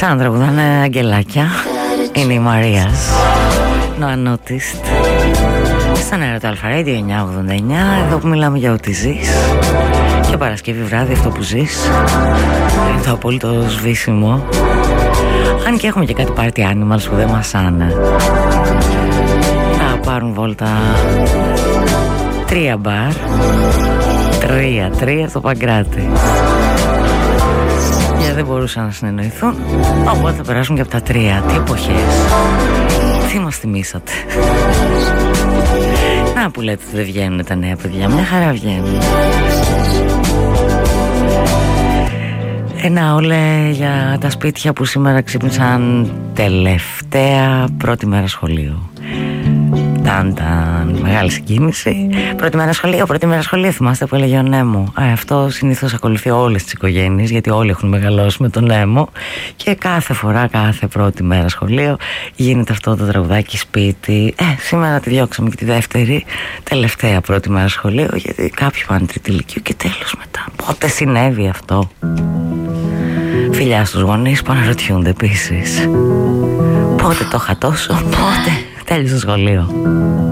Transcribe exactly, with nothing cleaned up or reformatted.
Σαν τραγουδάνε αγγελάκια. Είναι η Μαρίας No Unnoticed στον αέρα του Αλφα Radio εννιά ογδόντα εννιά. Εδώ που μιλάμε για ό,τι ζεις. Και Παρασκευή βράδυ αυτό που ζεις είναι το απόλυτο σβήσιμο. Αν και έχουμε και κάτι party animals που δεν μασάνε. Θα πάρουν βόλτα τρία μπαρ. Τρία, τρία στο Παγκράτη. Γιατί δεν μπορούσαν να συνεννοηθούν. Οπότε θα περάσουν και από τα τρία. Τι εποχές. Τι μας θυμήσατε. Να που λέτε ότι δεν βγαίνουν τα νέα παιδιά. Μια χαρά βγαίνουν. Ένα όλε για τα σπίτια που σήμερα ξύπνησαν τελευταία πρώτη μέρα σχολείου. Ταν, ταν, μεγάλη συγκίνηση. Πρώτη μέρα σχολείο, πρώτη μέρα σχολείο. Θυμάστε που έλεγε ο Νέμο. Α, αυτό συνήθως ακολουθεί όλες τις οικογένειες, γιατί όλοι έχουν μεγαλώσει με τον Νέμο. Και κάθε φορά, κάθε πρώτη μέρα σχολείο, γίνεται αυτό το τραγουδάκι σπίτι. Ε, σήμερα τη διώξαμε και τη δεύτερη, τελευταία πρώτη μέρα σχολείο, γιατί κάποιοι πάνε τρίτη ηλικίου και τέλος μετά. Πότε συνέβη αυτό. Φιλιά στους γονείς που αναρωτιούνται επίσης. Πότε το είχα τόσο, πότε τέλειωσε το σχολείο.